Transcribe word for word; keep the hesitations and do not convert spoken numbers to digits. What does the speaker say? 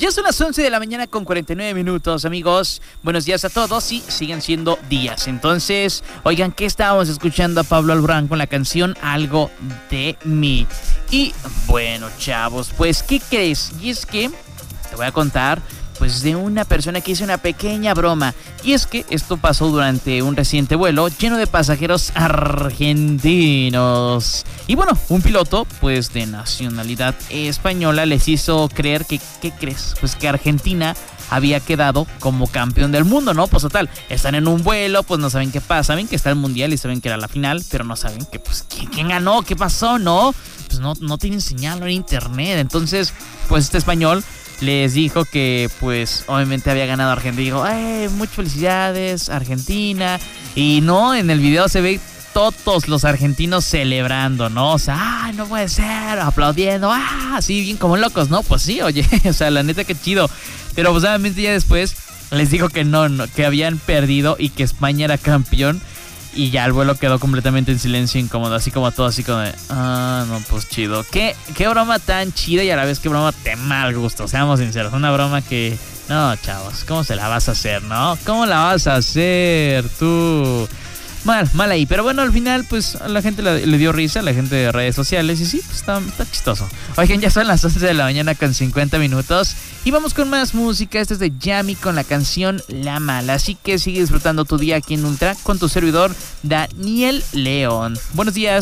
Ya son las once de la mañana con cuarenta y nueve minutos, amigos. Buenos días a todos y siguen siendo días. Entonces, oigan, ¿qué estábamos escuchando a Pablo Alborán con la canción Algo de mí? Y bueno, chavos, pues, ¿qué crees? Y es que te voy a contar pues de una persona que hizo una pequeña broma. Y es que esto pasó durante un reciente vuelo lleno de pasajeros argentinos. Y bueno, un piloto pues de nacionalidad española les hizo creer que, ¿qué crees? Pues que Argentina había quedado como campeón del mundo, ¿no? Pues total, están en un vuelo, pues no saben qué pasa, saben que está el mundial y saben que era la final, pero no saben que pues quién, quién ganó, qué pasó, ¿no? Pues no, no tienen señal, no hay internet. Entonces, pues este español les dijo que pues obviamente había ganado Argentina. Dijo, ¡ay, muchas felicidades, Argentina! Y no, en el video se ve todos los argentinos celebrando, ¿no? O sea, ¡ay, no puede ser! Aplaudiendo, ¡ah! Así bien como locos, ¿no? Pues sí, oye, o sea, la neta, qué chido. Pero pues obviamente ya después les dijo que no, no, que habían perdido y que España era campeón. Y ya el vuelo quedó completamente en silencio incómodo, así como todo, así como de, ah, no, pues chido. ¿Qué, qué broma tan chida y a la vez qué broma de mal gusto, seamos sinceros. Una broma que, no, chavos, ¿cómo se la vas a hacer, no? ¿Cómo la vas a hacer tú? Mal, mal ahí. Pero bueno, al final, pues a la gente le, le dio risa, a la gente de redes sociales. Y sí, pues está, está chistoso. Oigan, ya son las once de la mañana con cincuenta minutos. Y vamos con más música. Este es de Yami con la canción La Mala. Así que sigue disfrutando tu día aquí en Ultra con tu servidor, Daniel León. Buenos días.